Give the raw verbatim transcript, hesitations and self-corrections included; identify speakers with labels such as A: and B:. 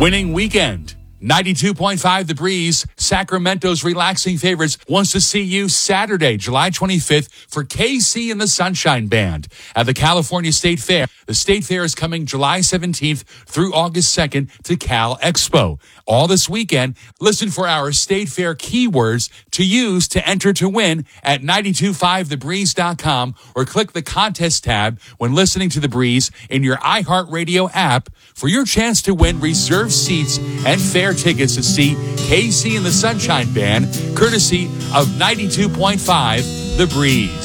A: Winning weekend. ninety-two point five The Breeze, Sacramento's relaxing favorites, wants to see you Saturday, July twenty-fifth for K C and the Sunshine Band at the California State Fair. The State Fair is coming July seventeenth through August second to Cal Expo. All this weekend, listen for our State Fair keywords to use to enter to win at nine two five the breeze dot com or click the contest tab when listening to The Breeze in your iHeartRadio app for your chance to win reserved seats and fair tickets to see K C and the Sunshine Band, courtesy of ninety-two point five The Breeze.